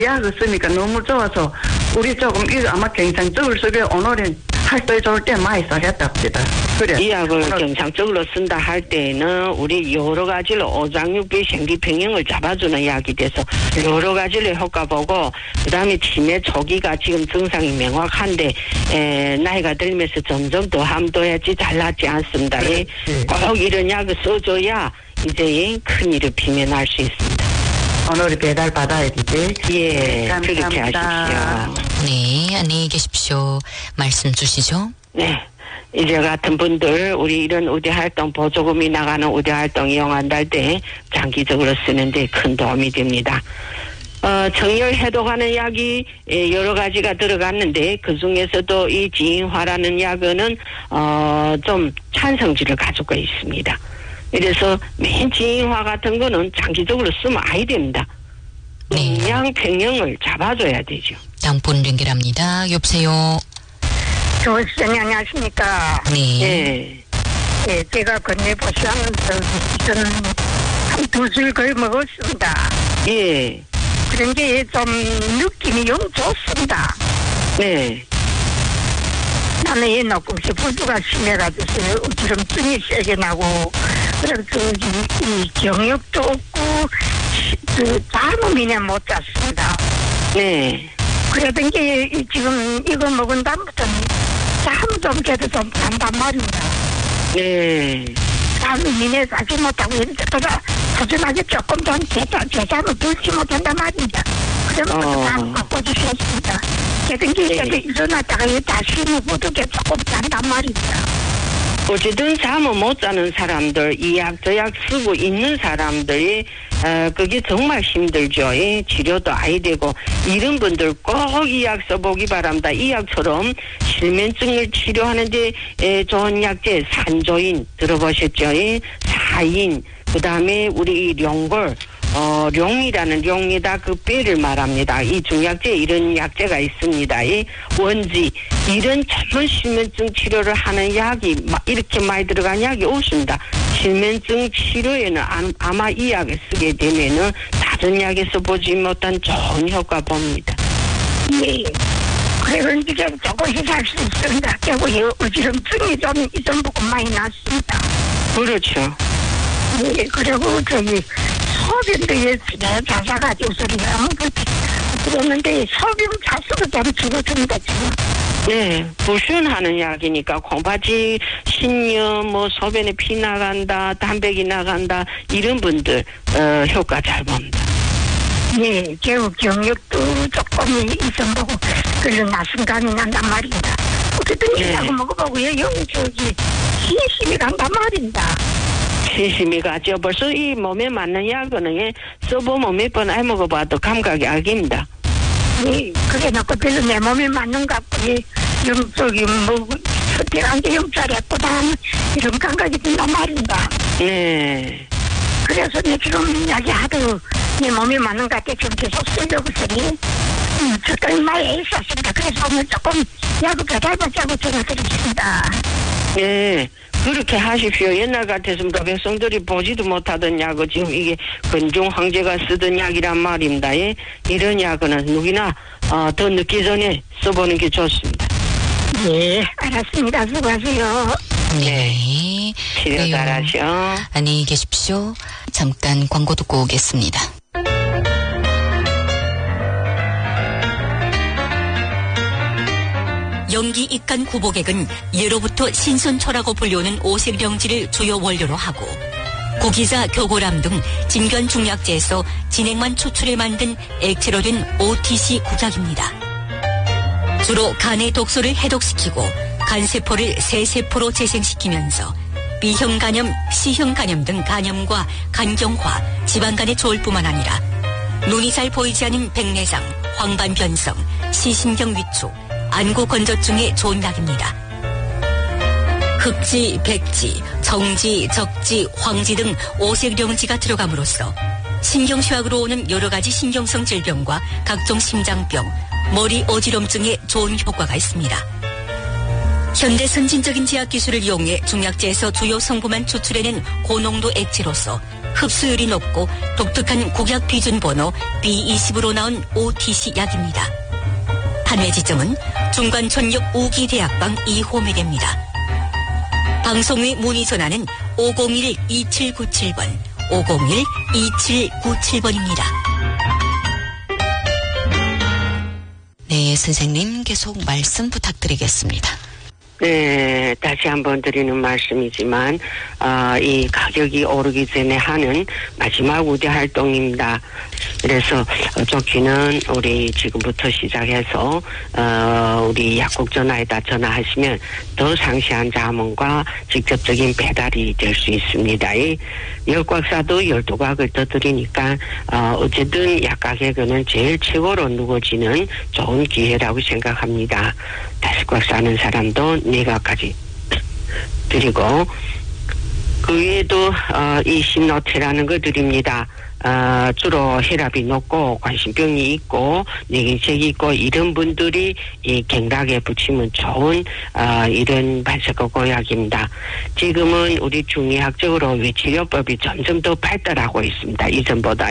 약을 쓰니까 너무 좋아서 우리 조금 이거 아마 경상적으로 쓰게 오늘은 할때 좋을 때 많이 써야답니다. 그래. 이 약을 경상적으로 쓴다 할 때는 우리 여러 가지로 오장육부의 생리평형을 잡아주는 약이 돼서 여러 가지로 효과 보고 그다음에 치매 초기가 지금 증상이 명확한데 나이가 들면서 점점 더 함도해야지 잘낫지 않습니다. 네. 꼭 이런 약을 써줘야 이제 큰 일을 비면할 수 있습니다. 오늘 배달 받아야 되지. 예, 감사합니다. 그렇게 하십시오. 네, 안녕히 계십시오. 말씀 주시죠. 네. 이제 같은 분들 우리 이런 의대활동 보조금이 나가는 의대활동 이용한다 때 장기적으로 쓰는데 큰 도움이 됩니다. 정열 해독하는 약이 여러 가지가 들어갔는데 그 중에서도 이 지인화라는 약은 좀 찬성지를 가지고 있습니다. 그래서 맨 지인화 같은 거는 장기적으로 쓰면 아야 됩니다. 네. 영양 평형을 잡아줘야 되죠. 다음 분 연결합니다. 여보세요. 조수님 안녕하십니까. 네. 예. 예, 제가 건네보시하면서 저는 한 2술 거의 먹었습니다. 예. 그런 게 좀 느낌이 영 좋습니다. 네. 나는 이 녹음시 불주가 심해가지고 어지럼증이 세게 나고 그래서 이 경력도 없고 잠을 그냥 못 잤습니다. 네. 그러던 게 지금 이거 먹은 다음부터는 잠 좀 깨도 좀 잔단 말입니다. 네. 잠을 미내 자지 못하고 이러다가 소중하게 조금 전 제 잠을 들지 못한단 말입니다. 그러면 잠 갖고 주셨습니다. 그러던 게 일어났다가 다시 후두게 조금 잔단 말입니다. 어쨌든 잠을 못 자는 사람들, 이 약 저 약 쓰고 있는 사람들이 그게 정말 힘들죠. 예, 치료도 아야 되고 이런 분들 꼭 이 약 써보기 바랍니다. 이 약처럼 실면증을 치료하는데 좋은 약제 산조인 들어보셨죠? 예? 사인 그다음에 우리 룡골 룡이라는 룡에다 그 뼈를 말합니다. 이 중약제 이런 약제가 있습니다. 이 원지 이런 전문 실면증 치료를 하는 약이 이렇게 많이 들어간 약이 없습니다. 실면증 치료에는 아마 이 약을 쓰게 되면은 다른 약에서 보지 못한 좋은 효과 봅니다. 예. 그래서 이제 조금씩 할 수 있습니다. 그리고 어지럼증이 좀 이전 부분 많이 났습니다. 그렇죠. 예. 그리고 소변도 자사가지고 소리가 그랬는데 소변 자수도 좀 줄어듭니다 지금. 네, 불순하는 약이니까 콩팥이 신염, 소변에 피 나간다, 담백이 나간다 이런 분들 효과 잘 봅니다. 예, 개우 경력도 조금 이전 보고 그런 나순감이 난단 말입니다. 어쨌든 이 약을 먹어보고요, 신심이 간단 말입니다. 신심이 가죠. 벌써 이 몸에 맞는 약은 써보면 몇 번 안 먹어봐도 감각이 알깁니다. 예, 그래 놓고 별로 내 몸에 맞는 것 같고, 영적이 특별한 게 영자리였구나 이런 감각이 든단 말입니다. 네. 그래서 내 지금 약이 하도 내 몸에 맞는 것 같아 좀 계속 쓰려고 쓰니 적당히 많이 있었습니다. 그래서 오늘 조금 약을 배달받자고 전화드렸습니다. 네. 그렇게 하십시오. 옛날 같았으면 백성들이 보지도 못하던 약을 지금 이게 근중 황제가 쓰던 약이란 말입니다. 예? 이런 약은 누구나 더 늦기 전에 써보는 게 좋습니다. 예, 알았습니다. 수고하세요. 네. 치료 잘하셔. 안녕히 계십시오. 잠깐 광고 듣고 오겠습니다. 영기 입간 구보객은 예로부터 신선초라고 불리우는 오색령지를 주요 원료로 하고 고기자, 교고람 등 진변 중약제에서 진액만 추출해 만든 액체로 된 OTC 국약입니다. 주로 간의 독소를 해독시키고 간세포를 새세포로 재생시키면서 B형 간염, C형 간염 등 간염과 간경화, 지방간에 좋을 뿐만 아니라 눈이 잘 보이지 않는 백내장, 황반변성, 시신경 위축, 안구 건조증에 좋은 약입니다. 흑지, 백지, 정지, 적지, 황지 등 오색령지가 들어감으로써 신경쇠약으로 오는 여러 가지 신경성 질병과 각종 심장병, 머리 어지럼증에 좋은 효과가 있습니다. 현대 선진적인 제약 기술을 이용해 중약제에서 주요 성분만 추출해낸 고농도 액체로서 흡수율이 높고 독특한 국약 비준 번호 B20으로 나온 OTC 약입니다. 판매 지점은 중관천역 우기대학방 2호매대입니다. 방송의 문의 전화는 501-2797번, 501-2797번입니다. 네, 선생님 계속 말씀 부탁드리겠습니다. 네, 다시 한번 드리는 말씀이지만, 이 가격이 오르기 전에 하는 마지막 우대 활동입니다. 그래서 좋기는 우리 지금부터 시작해서, 우리 약국 전화에다 전화하시면 더 상세한 자문과 직접적인 배달이 될 수 있습니다. 이 역곽사도 12각을 더 드리니까, 어쨌든 약 가격은 제일 최고로 누워지는 좋은 기회라고 생각합니다. 5곽 사는 사람도 4각까지 드리고, 그 외에도 이 신노트라는 거 드립니다. 주로 혈압이 높고 관심병이 있고 뇌경색이 있고 이런 분들이 이 경락에 붙이면 좋은 이런 발색고약입니다. 지금은 우리 중의학적으로 외치료법이 점점 더 발달하고 있습니다. 이전보다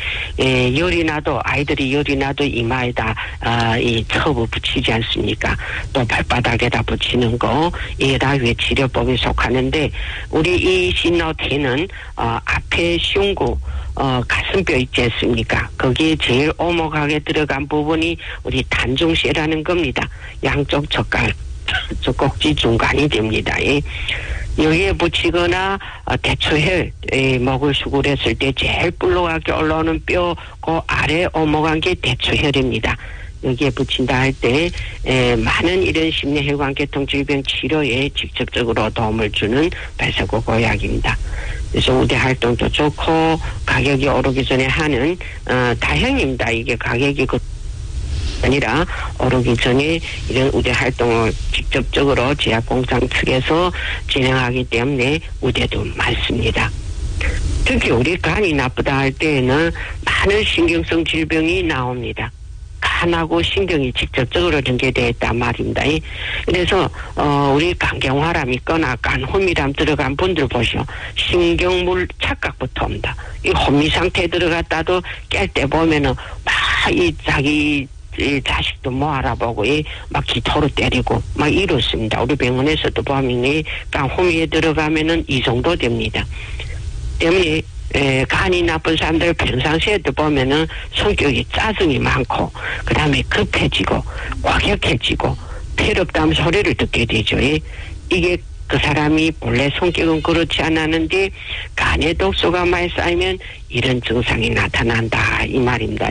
열이 나도 아이들이 열이 나도 이마에다 이 첩을 붙이지 않습니까? 또 발바닥에다 붙이는 거 이게 다 외치료법에 속하는데 우리 이 신노트는 앞에 흉구 가슴뼈 있지 않습니까? 거기에 제일 오목하게 들어간 부분이 우리 단중쇠라는 겁니다. 양쪽 젓갈, 꼭지 중간이 됩니다. 여기에 붙이거나 대추혈, 목을 수술했을 때 제일 불러가게 올라오는 뼈, 그 아래 오목한 게 대추혈입니다. 여기에 붙인다 할 때 많은 이런 심뇌혈관계통 질병 치료에 직접적으로 도움을 주는 발색고약입니다. 그래서 우대 활동도 좋고 가격이 오르기 전에 하는 다행입니다. 이게 가격이 아니라 오르기 전에 이런 우대 활동을 직접적으로 제약공장 측에서 진행하기 때문에 우대도 많습니다. 특히 우리 간이 나쁘다 할 때에는 많은 신경성 질병이 나옵니다. 간하고 신경이 직접적으로 연계되어 있단 말입니다. 그래서 우리 간경화람 있거나 간호미람 들어간 분들 보시오. 신경물 착각부터 옵니다. 이 호미 상태에 들어갔다도 깰 때 보면은 막 이 자기 자식도 못 알아보고 막 기토로 때리고 막 이렇습니다. 우리 병원에서도 보면 간호미에 들어가면은 이 정도 됩니다. 때문에 간이 나쁜 사람들 평상시에도 보면은 성격이 짜증이 많고 그 다음에 급해지고 과격해지고 필요없다면 소리를 듣게 되죠. 이게 그 사람이 본래 성격은 그렇지 않았는데 간에 독소가 많이 쌓이면 이런 증상이 나타난다 이 말입니다.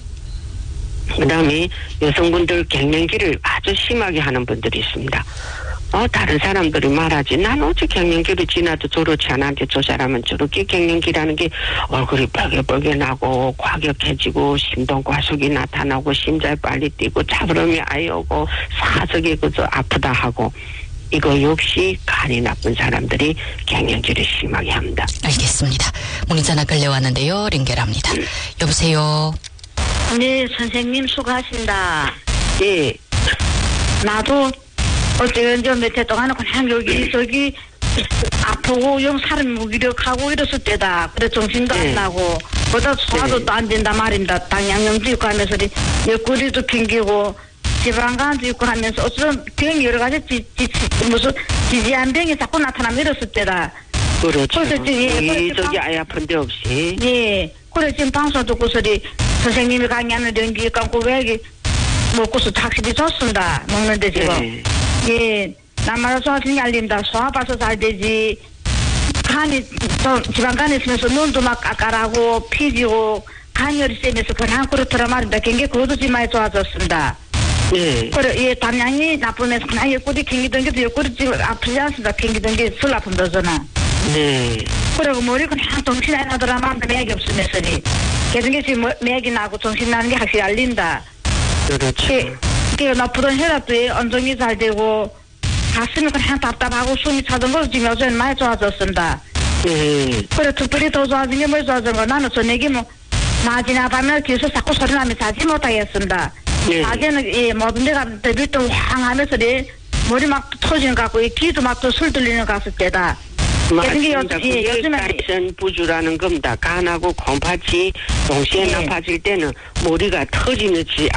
그 다음에 여성분들 갱년기를 아주 심하게 하는 분들이 있습니다. 다른 사람들이 말하지 난 어째 갱년기를 지나도 저렇지 않았는데 저 사람은 저렇게 갱년기라는 게 얼굴이 빨개빨개나고 과격해지고 심동과속이 나타나고 심장이 빨리 뛰고 차브름이 아예 오고 사석이 그저 아프다 하고 이거 역시 간이 나쁜 사람들이 갱년기를 심하게 합니다. 알겠습니다. 문의전화 걸려왔는데요. 연결합니다. 여보세요. 네, 선생님 수고하신다. 예. 나도 어쨌든 몇 해 동안은 그냥 여기 아프고 영살은 무기력하고 이랬을 때다. 그래 정신도 안 나고 그러다 소화도 또 안 된다 말입니다. 당뇨도 있고 하면서 옆구리도 튕기고 지방간도 있고 하면서 어쩌면 병이 여러 가지 무슨 지지한 병이 자꾸 나타나면 이랬을 때다. 그렇죠. 저기 아예 아픈 데 없이. 예. 그래 지금 방송 듣고서리 선생님이 강의하는 연기 감고 왜 먹고서 확실히 좋습니다. 먹는데 지금. 예. 남마다 소화신이 알린다. 소화 봐서 잘 되지. 간이 좀 지방간에 있으면서 눈도 막 까까라고 피지고 간열이 세면서 그냥 그렇더라 말입니다. 굉장히 그것도 많이 좋아졌습니다. 네. 그래, 예, 담양이 나쁘면서 그냥 옆구리 캥기던 게도 옆구리 지금 아프지 않습니다. 캥기던 게 술 아픈다 저는. 네. 그리고 머리 그냥 정신 안 나더라 말입니다. 맥이 없으면서니. 계속 게 지금 맥이 나고 정신 나는 게 확실히 알린다. 그렇죠. 그 나쁘던 혈압도 안정이 잘 되고 가슴이 그냥 답답하고 숨이 차던 거 지금 요즘 많이 좋아졌습니다. 네. 그래 특별히 더 좋아진 게 뭐 좋아진 거 나는 저녁에 뭐 낮이나 밤에 뒤에서 자꾸 소리 나면 자지 못하겠습니다. 네. 낮에는 모든 데가 데뷔도 황 하면서 머리 막 터지는 것 같고 귀도 막 또 술 들리는 것 같을 때다. 맞습니다. 그게 가이선 부주라는 겁니다. 간하고 콩팥이 동시에 나빠질 때는 머리가 터지는지